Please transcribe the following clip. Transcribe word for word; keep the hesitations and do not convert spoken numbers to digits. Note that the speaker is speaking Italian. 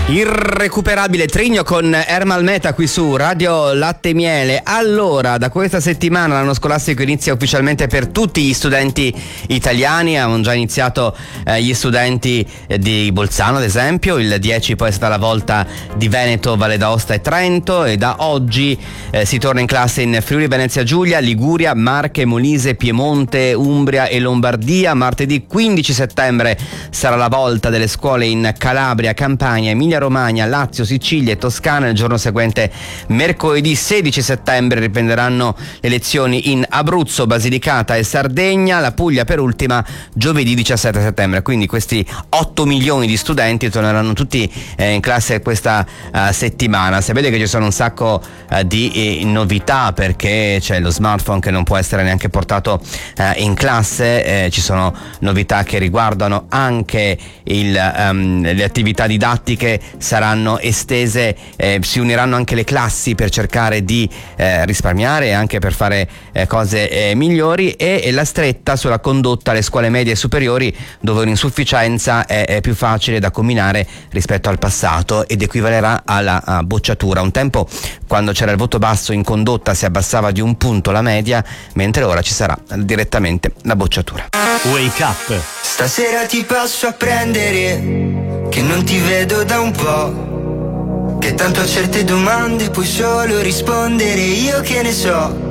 Irrecuperabile Trigno con Ermal Meta qui su Radio Latte e Miele. Allora, da questa settimana l'anno scolastico inizia ufficialmente per tutti gli studenti italiani. Hanno già iniziato eh, gli studenti eh, di Bolzano, ad esempio. Il dieci poi è stata la volta di Veneto, Valle d'Aosta e Trento, e da oggi eh, si torna in classe in Friuli Venezia Giulia, Liguria, Marche, Molise, Piemonte, Umbria e Lombardia. Martedì quindici settembre sarà la volta delle scuole in Calabria, Campania, Emilia Romagna, Lazio, Sicilia e Toscana. Il giorno seguente, mercoledì sedici settembre, riprenderanno le lezioni in Abruzzo, Basilicata e Sardegna. La Puglia per ultima giovedì diciassette settembre. Quindi questi otto milioni di studenti torneranno tutti eh, in classe questa uh, settimana. Si vede che ci sono un sacco uh, di eh, novità, perché c'è lo smartphone che non può essere neanche portato uh, in classe. Eh, ci sono novità che riguardano anche il, um, le attività didattiche saranno estese, eh, si uniranno anche le classi per cercare di eh, risparmiare e anche per fare eh, cose eh, migliori, e, e la stretta sulla condotta alle scuole medie e superiori, dove un'insufficienza è, è più facile da combinare rispetto al passato ed equivalerà alla a bocciatura. Un tempo, quando c'era il voto basso in condotta, si abbassava di un punto la media, mentre ora ci sarà direttamente la bocciatura. Wake up! Stasera ti passo a prendere, che non ti vedo da un po', che tanto a certe domande puoi solo rispondere io che ne so.